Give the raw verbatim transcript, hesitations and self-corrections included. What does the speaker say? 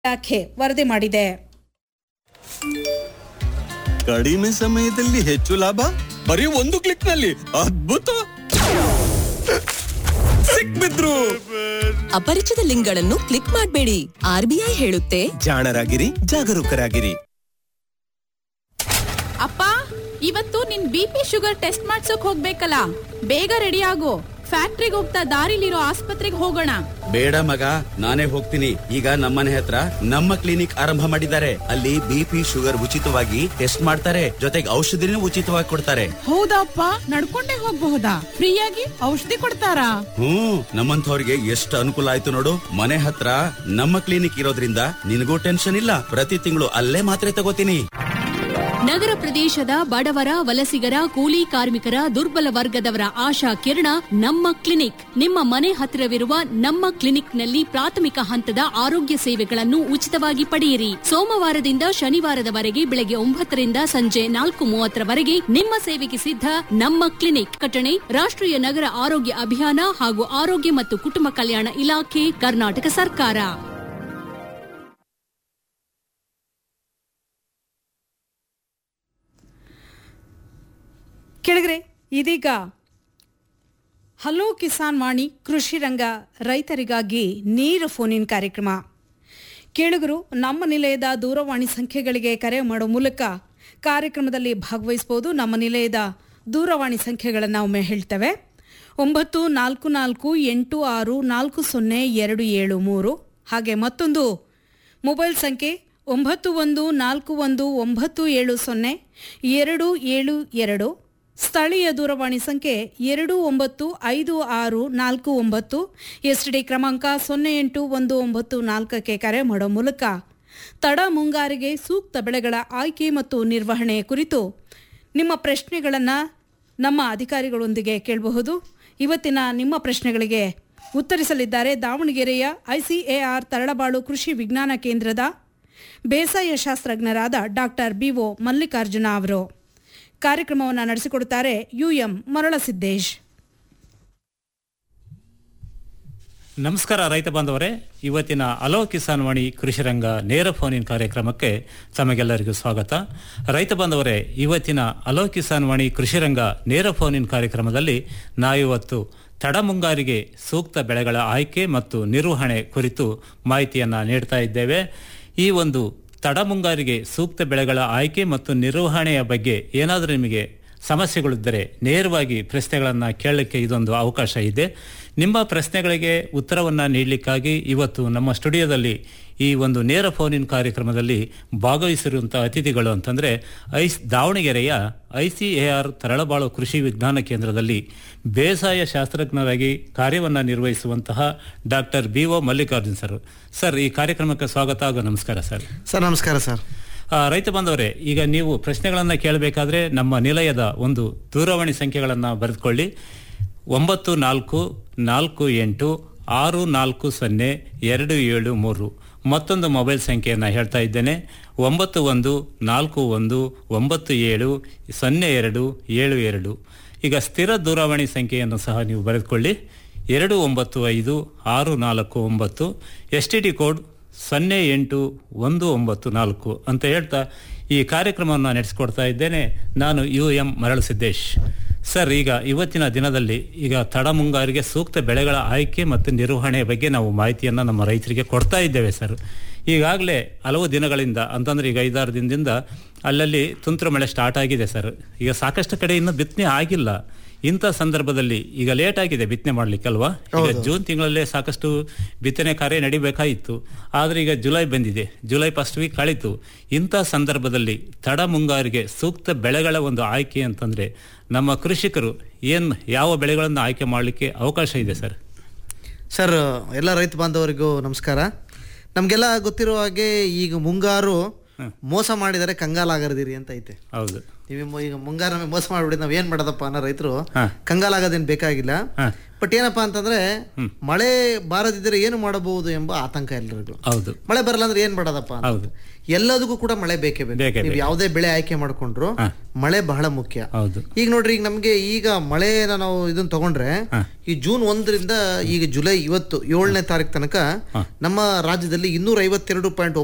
ಇಲಾಖೆ ವರದಿ ಮಾಡಿದೆ. ಕಡಿಮೆ ಸಮಯದಲ್ಲಿ ಹೆಚ್ಚು ಲಾಭ ಬರೀ ಒಂದು ಕ್ಲಿಕ್ ನಲ್ಲಿ. ಅದ್ಭುತ! ಸಿಕ್ಬಿದ್ರು. ಅಪರಿಚಿತ ಲಿಂಕ್ಗಳನ್ನು ಕ್ಲಿಕ್ ಮಾಡಬೇಡಿ. ಆರ್ಬಿಐ ಹೇಳುತ್ತೆ, ಜಾಣರಾಗಿರಿ, ಜಾಗರೂಕರಾಗಿರಿ. ಅಪ್ಪ, ಇವತ್ತು ನಿನ್ ಬಿ ಪಿ ಶುಗರ್ ಟೆಸ್ಟ್ ಮಾಡ್ಸೋಕ್ ಹೋಗ್ಬೇಕಲ್ಲ, ಬೇಗ ರೆಡಿ ಆಗು. ಫ್ಯಾಕ್ಟ್ರಿಗೆ ಹೋಗ್ತಾ ದಾರಿಲಿರೋ ಆಸ್ಪತ್ರೆಗೆ ಹೋಗೋಣ. ಬೇಡ ಮಗ, ನಾನೇ ಹೋಗ್ತೀನಿ. ಈಗ ನಮ್ಮನೆ ಹತ್ರ ನಮ್ಮ ಕ್ಲಿನಿಕ್ ಆರಂಭ ಮಾಡಿದ್ದಾರೆ. ಅಲ್ಲಿ ಬಿಪಿ ಶುಗರ್ ಉಚಿತವಾಗಿ ಟೆಸ್ಟ್ ಮಾಡ್ತಾರೆ, ಜೊತೆಗೆ ಔಷಧಿನೂ ಉಚಿತವಾಗಿ ಕೊಡ್ತಾರೆ. ಹೌದಪ್ಪ, ನಡ್ಕೊಂಡೇ ಹೋಗ್ಬಹುದಾ? ಫ್ರೀಯಾಗಿ ಔಷಧಿ ಕೊಡ್ತಾರಾ? ಹ್ಮ್, ನಮ್ಮಂಥವ್ರಿಗೆ ಎಷ್ಟು ಅನುಕೂಲ ಆಯ್ತು ನೋಡು. ಮನೆ ಹತ್ರ ನಮ್ಮ ಕ್ಲಿನಿಕ್ ಇರೋದ್ರಿಂದ ನಿನಗೂ ಟೆನ್ಷನ್ ಇಲ್ಲ. ಪ್ರತಿ ತಿಂಗಳು ಅಲ್ಲೇ ಮಾತ್ರೆ ತಗೋತೀನಿ. ನಗರ ಪ್ರದೇಶದ ಬಡವರ, ವಲಸಿಗರ, ಕೂಲಿ ಕಾರ್ಮಿಕರ, ದುರ್ಬಲ ವರ್ಗದವರ ಆಶಾ ಕಿರಣ ನಮ್ಮ ಕ್ಲಿನಿಕ್. ನಿಮ್ಮ ಮನೆ ಹತ್ತಿರವಿರುವ ನಮ್ಮ ಕ್ಲಿನಿಕ್ನಲ್ಲಿ ಪ್ರಾಥಮಿಕ ಹಂತದ ಆರೋಗ್ಯ ಸೇವೆಗಳನ್ನು ಉಚಿತವಾಗಿ ಪಡೆಯಿರಿ. ಸೋಮವಾರದಿಂದ ಶನಿವಾರದವರೆಗೆ ಬೆಳಗ್ಗೆ ಒಂಬತ್ತರಿಂದ ಸಂಜೆ ನಾಲ್ಕು ಮೂವತ್ತರವರೆಗೆ ನಿಮ್ಮ ಸೇವೆಗೆ ಸಿದ್ಧ ನಮ್ಮ ಕ್ಲಿನಿಕ್. ಕಟಣೆ ರಾಷ್ಟ್ರೀಯ ನಗರ ಆರೋಗ್ಯ ಅಭಿಯಾನ ಹಾಗೂ ಆರೋಗ್ಯ ಮತ್ತು ಕುಟುಂಬ ಕಲ್ಯಾಣ ಇಲಾಖೆ, ಕರ್ನಾಟಕ ಸರ್ಕಾರ. ಕೆಳಗರೆ ಇದೀಗ ಹಲೋ ಕಿಸಾನ್ ವಾಣಿ ಕೃಷಿ ರಂಗ ರೈತರಿಗಾಗಿ ನೇರ ಫೋನ್ ಕಾರ್ಯಕ್ರಮ. ಕೇಳುಗರು ನಮ್ಮ ನಿಲಯದ ದೂರವಾಣಿ ಸಂಖ್ಯೆಗಳಿಗೆ ಕರೆ ಮಾಡುವ ಮೂಲಕ ಕಾರ್ಯಕ್ರಮದಲ್ಲಿ ಭಾಗವಹಿಸಬಹುದು. ನಮ್ಮ ನಿಲಯದ ದೂರವಾಣಿ ಸಂಖ್ಯೆಗಳನ್ನು ಒಮ್ಮೆ ಹೇಳ್ತೇವೆ. ಒಂಬತ್ತು ನಾಲ್ಕು ನಾಲ್ಕು ಎಂಟು ಆರು ನಾಲ್ಕು ಸೊನ್ನೆ ಎರಡು ಏಳು ಮೂರು. ಹಾಗೆ ಮತ್ತೊಂದು ಮೊಬೈಲ್ ಸಂಖ್ಯೆ ಒಂಬತ್ತು ಒಂದು ನಾಲ್ಕು ಒಂದು ಒಂಬತ್ತು ಏಳು ಸೊನ್ನೆ ಎರಡು ಏಳು ಎರಡು. ಸ್ಥಳೀಯ ದೂರವಾಣಿ ಸಂಖ್ಯೆ ಎರಡು ಒಂಬತ್ತು ಐದು ಆರು ನಾಲ್ಕು ಒಂಬತ್ತು. ಎಸ್ಟಿಡಿ ಕ್ರಮಾಂಕ ಸೊನ್ನೆ ಎಂಟು ಒಂದು ಒಂಬತ್ತು ನಾಲ್ಕಕ್ಕೆ ಕರೆ ಮಾಡೋ ಮೂಲಕ ತಡ ಮುಂಗಾರಿಗೆ ಸೂಕ್ತ ಬೆಳೆಗಳ ಆಯ್ಕೆ ಮತ್ತು ನಿರ್ವಹಣೆ ಕುರಿತು ನಿಮ್ಮ ಪ್ರಶ್ನೆಗಳನ್ನು ನಮ್ಮ ಅಧಿಕಾರಿಗಳೊಂದಿಗೆ ಕೇಳಬಹುದು. ಇವತ್ತಿನ ನಿಮ್ಮ ಪ್ರಶ್ನೆಗಳಿಗೆ ಉತ್ತರಿಸಲಿದ್ದಾರೆ ದಾವಣಗೆರೆಯ ಐಸಿಎಆರ್ ತರಳಬಾಳು ಕೃಷಿ ವಿಜ್ಞಾನ ಕೇಂದ್ರದ ಬೇಸಾಯ ಶಾಸ್ತ್ರಜ್ಞರಾದ ಡಾಕ್ಟರ್ ಬಿಒ ಮಲ್ಲಿಕಾರ್ಜುನ ಅವರು. ಕಾರ್ಯಕ್ರಮವನ್ನು ನಡೆಸಿಕೊಡುತ್ತಾರೆ ಯುಎಂ ಮರಳಸಿದ್ದೇಶ್. ನಮಸ್ಕಾರ ರೈತ ಬಾಂಧವರೇ, ಇವತ್ತಿನ ಹಲೋ ಕಿಸಾನ್ ವಾಣಿ ಕೃಷಿ ರಂಗ ನೇರ ಫೋನಿನ್ ಕಾರ್ಯಕ್ರಮಕ್ಕೆ ತಮಗೆಲ್ಲರಿಗೂ ಸ್ವಾಗತ. ರೈತ ಬಾಂಧವರೇ, ಇವತ್ತಿನ ಹಲೋ ಕಿಸಾನ್ ವಾಣಿ ಕೃಷಿ ರಂಗ ನೇರ ಫೋನಿನ್ ಕಾರ್ಯಕ್ರಮದಲ್ಲಿ ನಾವಿವತ್ತು ತಡ ಮುಂಗಾರಿಗೆ ಸೂಕ್ತ ಬೆಳೆಗಳ ಆಯ್ಕೆ ಮತ್ತು ನಿರ್ವಹಣೆ ಕುರಿತು ಮಾಹಿತಿಯನ್ನು ನೀಡ್ತಾ ಇದ್ದೇವೆ. ಈ ಒಂದು ತಡ ಮುಂಗಾರಿಗೆ ಸೂಕ್ತ ಬೆಳೆಗಳ ಆಯ್ಕೆ ಮತ್ತು ನಿರ್ವಹಣೆಯ ಬಗ್ಗೆ ಏನಾದರೂ ನಿಮಗೆ ಸಮಸ್ಯೆಗಳಿದ್ದರೆ ನೇರವಾಗಿ ಪ್ರಶ್ನೆಗಳನ್ನು ಕೇಳಲಿಕ್ಕೆ ಇದೊಂದು ಅವಕಾಶ ಇದೆ. ನಿಮ್ಮ ಪ್ರಶ್ನೆಗಳಿಗೆ ಉತ್ತರವನ್ನು ನೀಡಲಿಕ್ಕಾಗಿ ಇವತ್ತು ನಮ್ಮ ಸ್ಟುಡಿಯೋದಲ್ಲಿ ಈ ಒಂದು ನೇರ ಫೋನಿನ್ ಕಾರ್ಯಕ್ರಮದಲ್ಲಿ ಭಾಗವಹಿಸಿರುವಂಥ ಅತಿಥಿಗಳು ಅಂತಂದರೆ ಐಸ್ ದಾವಣಗೆರೆಯ ಐಸಿಎಆರ್ ತರಳಬಾಳು ಕೃಷಿ ವಿಜ್ಞಾನ ಕೇಂದ್ರದಲ್ಲಿ ಬೇಸಾಯ ಶಾಸ್ತ್ರಜ್ಞರಾಗಿ ಕಾರ್ಯವನ್ನು ನಿರ್ವಹಿಸುವಂತಹ doctor B O Mallikarjun sir. Sir, ಈ ಕಾರ್ಯಕ್ರಮಕ್ಕೆ ಸ್ವಾಗತ ಹಾಗೂ ನಮಸ್ಕಾರ ಸರ್. ಸರ್ ನಮಸ್ಕಾರ ಸರ್. ರೈತ ಬಾಂಧವರೇ, ಈಗ ನೀವು ಪ್ರಶ್ನೆಗಳನ್ನು ಕೇಳಬೇಕಾದ್ರೆ ನಮ್ಮ ನಿಲಯದ ಒಂದು ದೂರವಾಣಿ ಸಂಖ್ಯೆಗಳನ್ನು ಬರೆದುಕೊಳ್ಳಿ. ಒಂಬತ್ತು ನಾಲ್ಕು ನಾಲ್ಕು ಎಂಟು ಆರು ನಾಲ್ಕು ಸೊನ್ನೆ ಎರಡು ಏಳು ಮೂರು. ಮತ್ತೊಂದು ಮೊಬೈಲ್ ಸಂಖ್ಯೆಯನ್ನು ಹೇಳ್ತಾ ಇದ್ದೇನೆ, ಒಂಬತ್ತು ಒಂದು ನಾಲ್ಕು ಒಂದು ಒಂಬತ್ತು ಏಳು ಸೊನ್ನೆ ಎರಡು ಏಳು ಎರಡು. ಈಗ ಸ್ಥಿರ ದೂರವಾಣಿ ಸಂಖ್ಯೆಯನ್ನು ಸಹ ನೀವು ಬರೆದುಕೊಳ್ಳಿ, ಎರಡು ಒಂಬತ್ತು ಐದು ಆರು ನಾಲ್ಕು ಒಂಬತ್ತು. ಎಸ್ ಟಿ ಡಿ ಕೋಡ್ ಸೊನ್ನೆ ಎಂಟು ಒಂದು ಒಂಬತ್ತು ನಾಲ್ಕು ಅಂತ ಹೇಳ್ತಾ ಈ ಕಾರ್ಯಕ್ರಮವನ್ನು ನಡೆಸಿಕೊಡ್ತಾ ಇದ್ದೇನೆ. ನಾನು ಯು ಎಂ ಮರಳಸಿದ್ದೇಶ್. ಸರ್, ಈಗ ಇವತ್ತಿನ ದಿನದಲ್ಲಿ ಈಗ ತಡ ಮುಂಗಾರಿಗೆ ಸೂಕ್ತ ಬೆಳೆಗಳ ಆಯ್ಕೆ ಮತ್ತು ನಿರ್ವಹಣೆ ಬಗ್ಗೆ ನಾವು ಮಾಹಿತಿಯನ್ನು ನಮ್ಮ ರೈತರಿಗೆ ಕೊಡ್ತಾ ಇದ್ದೇವೆ ಸರ್. ಈಗಾಗಲೇ ಹಲವು ದಿನಗಳಿಂದ ಅಂತಂದರೆ ಈಗ ಐದಾರು ದಿನದಿಂದ ಅಲ್ಲಲ್ಲಿ ತುಂತುರು ಮಳೆ ಸ್ಟಾರ್ಟ್ ಆಗಿದೆ ಸರ್. ಈಗ ಸಾಕಷ್ಟು ಕಡೆ ಇನ್ನೂ ಬಿತ್ತನೆ ಆಗಿಲ್ಲ. ಇಂಥ ಸಂದರ್ಭದಲ್ಲಿ ಈಗ ಲೇಟ್ ಆಗಿದೆ ಬಿತ್ತನೆ ಮಾಡ್ಲಿಕ್ಕಲ್ವಾ? ಈಗ ಜೂನ್ ತಿಂಗಳಲ್ಲೇ ಸಾಕಷ್ಟು ಬಿತ್ತನೆ ಕಾರ್ಯ ನಡಿಬೇಕಾಯಿತು. ಆದರೆ ಈಗ ಜುಲೈ ಬಂದಿದೆ, ಜುಲೈ ಫಸ್ಟ್ ವೀಕ್ ಕಳೀತು. ಇಂಥ ಸಂದರ್ಭದಲ್ಲಿ ತಡ ಮುಂಗಾರಿಗೆ ಸೂಕ್ತ ಬೆಳೆಗಳ ಒಂದು ಆಯ್ಕೆ ಅಂತಂದರೆ ನಮ್ಮ ಕೃಷಿಕರು ಏನು ಯಾವ ಬೆಳೆಗಳನ್ನು ಆಯ್ಕೆ ಮಾಡಲಿಕ್ಕೆ ಅವಕಾಶ ಇದೆ ಸರ್? ಸರ್, ಎಲ್ಲ ರೈತ ಬಾಂಧವರಿಗೂ ನಮಸ್ಕಾರ. ನಮಗೆಲ್ಲ ಗೊತ್ತಿರುವ ಹಾಗೆ ಈಗ ಮುಂಗಾರು ಮೋಸ ಮಾಡಿದರೆ ಕಂಗಾಲಾಗದಿರಿ ಅಂತ ಐತೆ. ಹೌದು. ನೀವು ಈಗ ಮುಂಗಾರು ನಮಗೆ ಮೋಸ ಮಾಡಿಬಿಡಿ, ನಾವ್ ಏನ್ ಮಾಡೋದಪ್ಪ ಅನ್ನೋ ರೈತರು ಕಂಗಾಲಾಗೋದೇನು ಬೇಕಾಗಿಲ್ಲ. ಬಟ್ ಏನಪ್ಪಾ ಅಂತಂದ್ರೆ ಮಳೆ ಬಾರದಿದ್ದರೆ ಏನು ಮಾಡಬಹುದು ಎಂಬ ಆತಂಕ ಎಲ್ಲರಿಗೂ. ಹೌದು. ಮಳೆ ಬರಲ್ಲ ಅಂದ್ರೆ ಏನ್ ಮಾಡೋದಪ್ಪ ಅಂತ. ಹೌದು. ಎಲ್ಲದಕ್ಕೂ ಕೂಡ ಮಳೆ ಬೇಕೇ ಬೇಕು. ಬೇಕೇ ನೀವು ಬೇಕು. ಯಾವುದೇ ಬೆಳೆ ಆಯ್ಕೆ ಮಾಡ್ಕೊಂಡ್ರು ಮಳೆ ಬಹಳ ಮುಖ್ಯ. ಹೌದು. ಈಗ ನೋಡ್ರಿ, ಈಗ ನಮ್ಗೆ ಈಗ ಮಳೆನ ನಾವು ಇದನ್ನ ತಗೊಂಡ್ರೆ ಈ ಜೂನ್ ಒಂದರಿಂದ ಈಗ ಜುಲೈ ಇವತ್ತು ಏಳನೇ ತಾರೀಕು ತನಕ ನಮ್ಮ ರಾಜ್ಯದಲ್ಲಿ ಇನ್ನೂರ ಐವತ್ತೆರಡು ಪಾಯಿಂಟ್